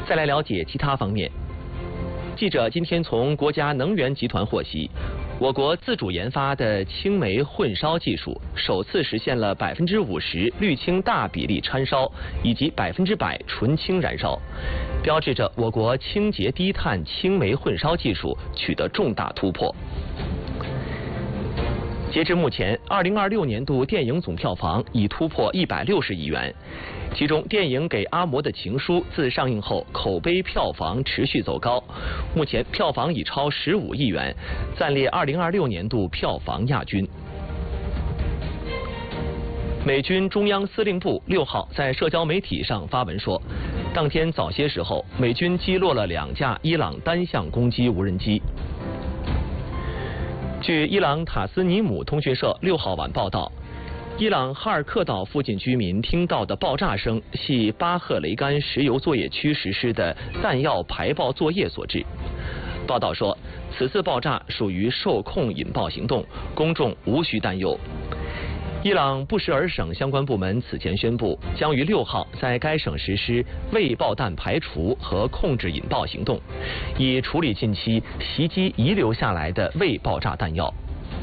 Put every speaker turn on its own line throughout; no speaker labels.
再来了解其他方面。记者今天从国家能源集团获悉，我国自主研发的氢煤混烧技术首次实现了50%氯氢大比例掺烧以及100%纯氢燃烧，标志着我国清洁低碳氢煤混烧技术取得重大突破。截至目前，2026年度电影总票房已突破160亿元，其中电影《给阿嬷的情书》自上映后口碑票房持续走高，目前票房已超15亿元，暂列2026年度票房亚军。美军中央司令部6号在社交媒体上发文说，当天早些时候，美军击落了2架伊朗单向攻击无人机。据伊朗塔斯尼姆通讯社6号晚报道，伊朗哈尔克岛附近居民听到的爆炸声系巴赫雷干石油作业区实施的弹药排爆作业所致。报道说，此次爆炸属于受控引爆行动，公众无需担忧。伊朗布什尔省相关部门此前宣布，将于6号在该省实施未爆弹排除和控制引爆行动，以处理近期袭击遗留下来的未爆炸弹药。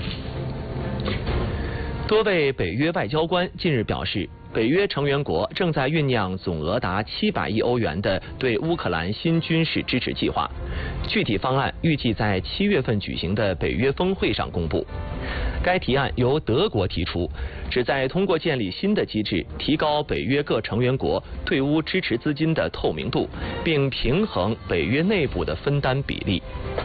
多位北约外交官近日表示，北约成员国正在酝酿总额达700亿欧元的对乌克兰新军事支持计划，具体方案预计在7月份举行的北约峰会上公布。该提案由德国提出，旨在通过建立新的机制，提高北约各成员国对乌支持资金的透明度，并平衡北约内部的分担比例。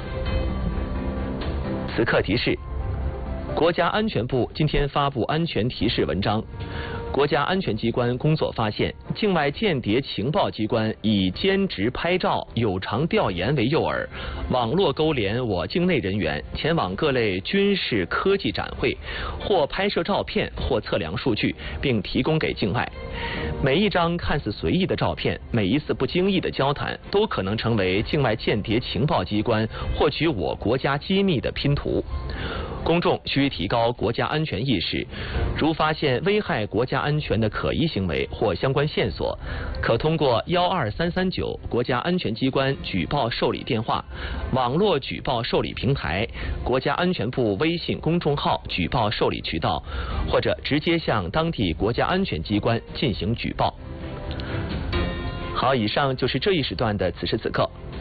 此刻提示：国家安全部今天发布安全提示文章。国家安全机关工作发现，境外间谍情报机关以兼职拍照、有偿调研为诱饵，网络勾连我境内人员前往各类军事科技展会，或拍摄照片，或测量数据，并提供给境外。每一张看似随意的照片，每一次不经意的交谈，都可能成为境外间谍情报机关获取我国家机密的拼图。公众需提高国家安全意识，如发现危害国家安全的可疑行为或相关线索，可通过12339国家安全机关举报受理电话、网络举报受理平台、国家安全部微信公众号举报受理渠道，或者直接向当地国家安全机关进行举报。好，以上就是这一时段的此时此刻，